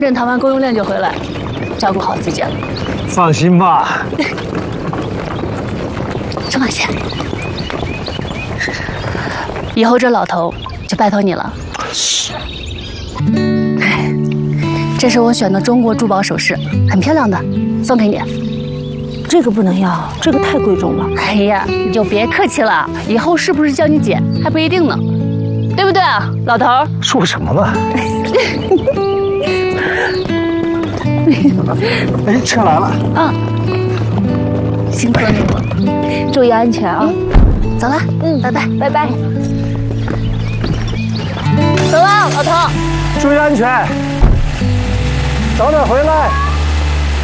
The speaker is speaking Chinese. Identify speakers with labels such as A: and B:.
A: 认谈完供应链就回来，照顾好自己。
B: 放心吧。
A: 郑婉贤，以后这老头就拜托你了。这是我选的中国珠宝首饰，很漂亮的，送给你。
C: 这个不能要，这个太贵重了。
A: 哎呀，你就别客气了，以后是不是叫你姐还不一定呢，对不对啊，老头？
B: 说什么呢？哎，车来了。
A: 啊，辛苦你了，
C: 注意安全啊！
A: 走了，拜拜，
C: 拜拜。
A: 走了，老头。
B: 注意安全，早点回来。